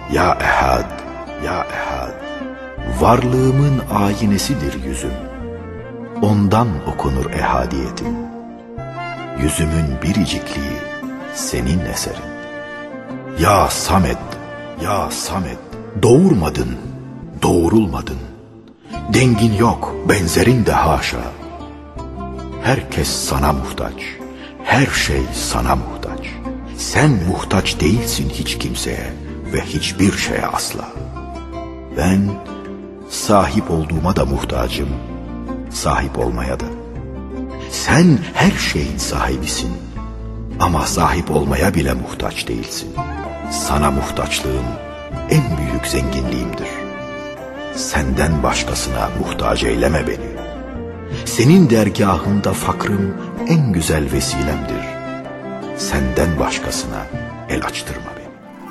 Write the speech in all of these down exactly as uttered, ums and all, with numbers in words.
Ya Ehad, Ya Ehad, varlığımın ayinesidir yüzüm. Ondan okunur ehadiyetim. Yüzümün biricikliği senin eserin. Ya Samet, Ya Samet, doğurmadın, doğurulmadın. Dengin yok, benzerin de haşa. Herkes sana muhtaç, her şey sana muhtaç. Sen muhtaç değilsin hiç kimseye ve hiçbir şeye asla. Ben sahip olduğuma da muhtacım, sahip olmaya da. Sen her şeyin sahibisin ama sahip olmaya bile muhtaç değilsin. Sana muhtaçlığım en büyük zenginliğimdir. Senden başkasına muhtaç eyleme beni. Senin dergâhında fakrım en güzel vesilemdir. Senden başkasına el açtırma beni.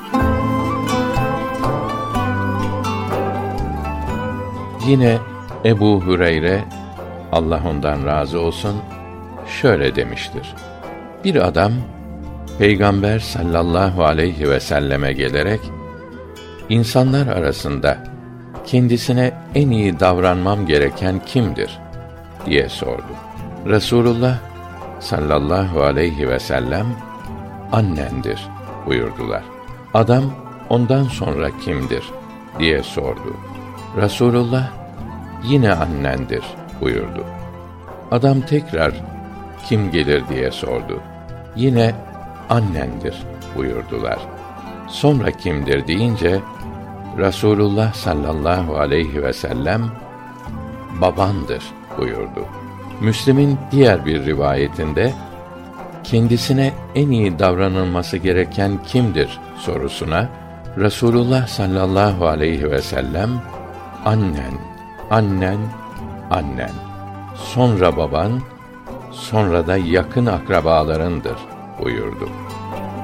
Yine Ebu Hüreyre, Allah ondan razı olsun, şöyle demiştir: Bir adam, Peygamber sallallahu aleyhi ve selleme gelerek, insanlar arasında kendisine en iyi davranmam gereken kimdir diye sordu. Resulullah sallallahu aleyhi ve sellem, annendir buyurdular. Adam, ondan sonra kimdir diye sordu. Resulullah, yine annendir buyurdu. Adam tekrar kim gelir diye sordu. Yine annendir buyurdular. Sonra kimdir deyince Resulullah sallallahu aleyhi ve sellem babandır buyurdu. Müslim'in diğer bir rivayetinde kendisine en iyi davranılması gereken kimdir sorusuna Resulullah sallallahu aleyhi ve sellem annen, annen, annen, sonra baban, sonra da yakın akrabalarındır buyurdu.